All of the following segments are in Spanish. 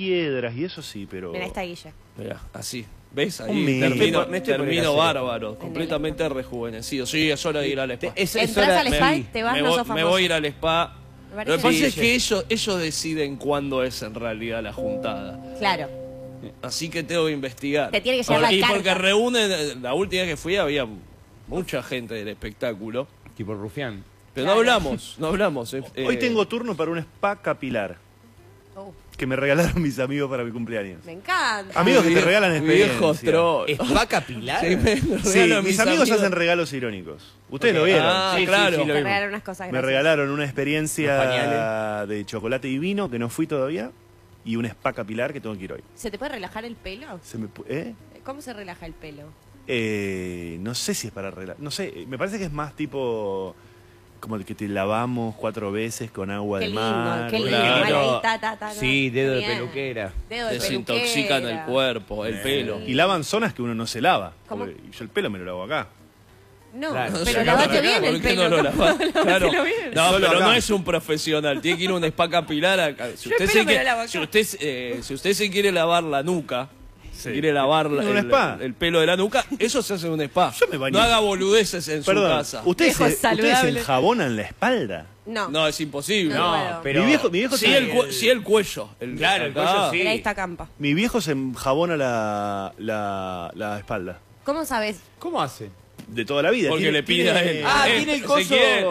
piedras y eso sí, pero... Mira, está Guille. Mirá, así. ¿Ves? Un Ahí mes. termino bárbaro, completamente rejuvenecido. Sí, es hora de ir al spa. Entras al spa y te vas, no sos famoso. Me voy a ir al spa. Me Lo que parece pasa es que ellos deciden cuándo es en realidad la juntada. Claro. Así que tengo que investigar. Te tiene que llegar la Y carta. porque reúnen, la última vez que fui había mucha gente del espectáculo. Tipo Rufián. Pero Claro. no hablamos. Hoy tengo turno para un spa capilar que me regalaron mis amigos para mi cumpleaños. Me encanta. Amigos que te regalan Viejos experiencia. troll. ¿Spa capilar? Sí, me Sí, regalan mis amigos hacen regalos irónicos. Ustedes lo vieron. Ah, Sí, claro. sí, lo Te vimos. regalaron unas cosas Me gracias. regalaron una Los experiencia pañales. de chocolate y vino, que no fui todavía, y un spa capilar que tengo que ir hoy. ¿Se te puede relajar el pelo? ¿Cómo se relaja el pelo? No sé si es para relajar. No sé, me parece que es más tipo... Como que te lavamos 4 veces con agua Qué de lindo, mar. qué lindo. Claro. Igual ahí, ta. Sí, dedo de Bien. peluquera. Dedo de Desintoxican peluquera. el cuerpo, el pelo. Y lavan zonas que uno no se lava. ¿Cómo? Porque yo el pelo me lo lavo acá. No, Claro. pero Sí, lavate acá, bien el ¿por qué pelo. no lo lavás? Claro. Lávatelo bien. No, Solo pero acá. no es un profesional. Tiene que ir a un spa capilar. Si Yo el usted, pelo se me lo quiere, lavo acá. si usted se quiere lavar la nuca, quiere lavar ¿En un spa? el pelo de la nuca, eso se hace en un spa. Yo me bañé. No haga boludeces en Perdón, su casa. ¿ustedes Viejo se saludable. enjabonan la espalda? No. No, es imposible. No, No, pero... Mi viejo Sí, se- el cuello. Claro, el acá. cuello sí. Mira, ahí está Campa. Mi viejo se enjabona la espalda. ¿Cómo sabes? ¿Cómo hace? De toda la vida. Porque le pide a él. Ah, tiene el coso. Ezequiel.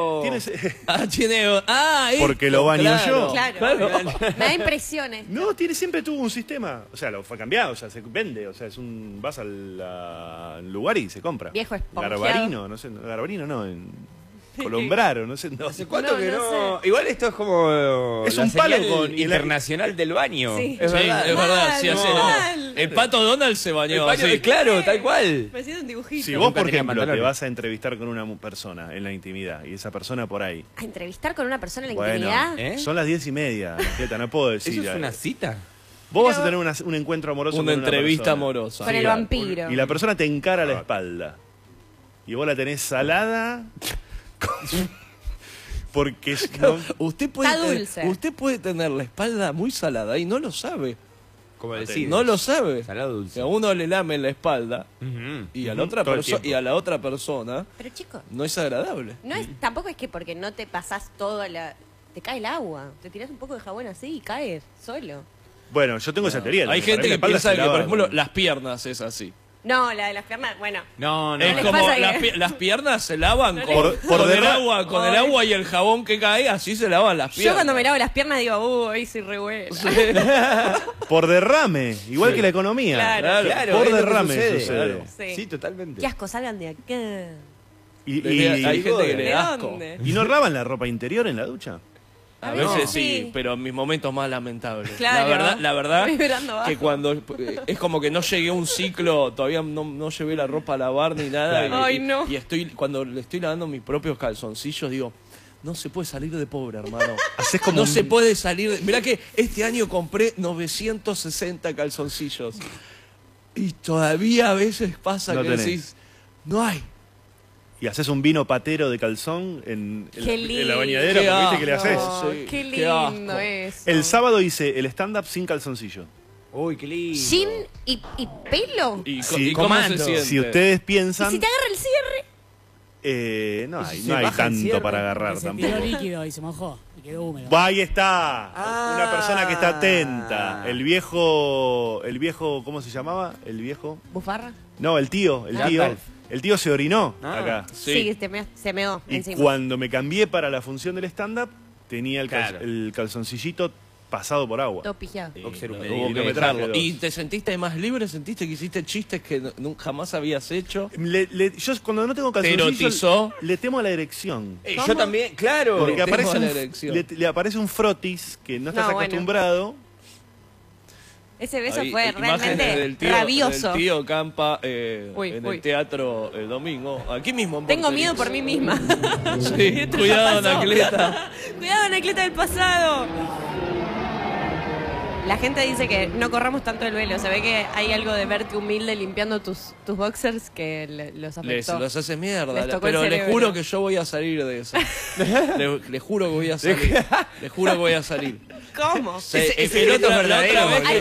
Porque lo baño yo. Claro. Me da impresiones. No, siempre tuvo un sistema. O sea, lo fue cambiado, o sea, se vende. O sea, vas al lugar y se compra. Viejo esponjeado. Garbarino, no sé, Garbarino no, en Colombraro, no sé. No. ¿Hace cuánto No, que no no? Igual esto es como Es la un palo señal con- internacional del baño. Sí. Es Sí, verdad. es verdad, sí, Mal, hace- mal. El pato Donald se El bañó. baño, sí. claro, tal cual. Me siento un dibujito. Si vos, Nunca por tenía ejemplo, te pantalones. vas a entrevistar con una persona en la intimidad y esa persona por ahí. ¿A entrevistar con una persona en la Bueno, intimidad? ¿Eh? son las 10:30, Angelita, no puedo decir. ¿Eso es una cita? Vos vas a tener un encuentro amoroso Una con una entrevista persona. amorosa. Con el Claro. vampiro. Y la persona te encara a la espalda. Y vos la tenés salada. Porque no- Usted puede, Está dulce. usted puede tener la espalda muy salada y no lo sabe. Como decir, No lo sabe. Salado dulce. Que a uno le lamen la espalda Ujú. y a la otra todo el persona tiempo. y a la otra persona Pero chicos, no es agradable. no es, tampoco es que porque no te pasás todo te cae el agua. Te tirás un poco de jabón así y caes solo. Bueno, yo tengo esa teoría. Hay Para gente mí la que espalda piensa se que, por lava ejemplo, con- las piernas es así. No, la de las piernas, bueno. No, no. Es les como pasa las, que- las piernas se lavan No con, les- Por con el derra- agua, con el Ay. agua y el jabón que cae, así se lavan las piernas. Yo cuando me lavo las piernas digo, ahí soy re buena. Por derrame, igual que la economía. Claro. Claro, Por es lo que derrame sucede. sucede. Sí. Sí, totalmente. Qué asco, salgan de acá. Hay gente que le ¿De da asco. dónde? ¿Y no lavan la ropa interior en la ducha? A A veces veces sí, sí. pero en mis momentos más lamentables. Claro. La verdad Vibrando bajo. que cuando es como que no llegué a un ciclo, todavía no llevé la ropa a lavar ni nada. Claro. Ay, no. Y cuando le estoy lavando mis propios calzoncillos, digo, no se puede salir de pobre, hermano. Haces como No un- se puede salir. Mirá que este año compré 960 calzoncillos. Y todavía a veces pasa No que tenés. decís, no hay. Y haces un vino patero de calzón en Qué la bañadera, Qué porque viste que le asco. haces. Sí, Qué qué asco. lindo eso. El sábado hice el stand-up sin calzoncillo. Uy, qué lindo. ¿Gin y pelo? ¿Y, Sí, y cómo se comando. siente? Si ustedes ¿Y piensan... si te agarra el cierre? No ¿Y si hay, se no hay baja el tanto cierre? para agarrar Se tampoco. tiró líquido y se mojó y quedó húmedo. Ahí está. Ah. Una persona que está atenta. El viejo, ¿cómo se llamaba? El viejo. ¿Bufarra? No, el tío. Gandalf. El tío se orinó Ah. acá. Sí. Se meó Y encima. cuando me cambié para la función del stand-up, tenía Claro. el calzoncillito pasado por agua. Todo pijado. Boxer Hubo humedito. Y que no me traje dejarlo. dos. ¿Y te sentiste más libre? ¿Sentiste que hiciste chistes que nunca jamás habías hecho? Yo cuando no tengo calzoncillo, erotizó? le temo a la erección. Yo también, claro. Porque tengo aparece la un, erección. le aparece un frotis que no estás No, bueno. acostumbrado. Ese beso Ahí, fue imágenes realmente del tío, rabioso. del tío Campa Uy, en uy. el teatro el domingo. Aquí mismo en Tengo Portería. miedo por mí misma. Sí, Esto cuidado, ya pasó. Anacleta. Cuidado, Anacleta del pasado. La gente dice que no corramos tanto el velo. Se ve que hay algo de verte humilde limpiando tus boxers que los afectó. Los hace mierda. Les tocó el Pero les cerebro. juro que yo voy a salir de eso. Les juro que voy a salir. Les juro que voy a salir. ¿Cómo? Sí, Ese pero secreto la verdadero, otra vez porque-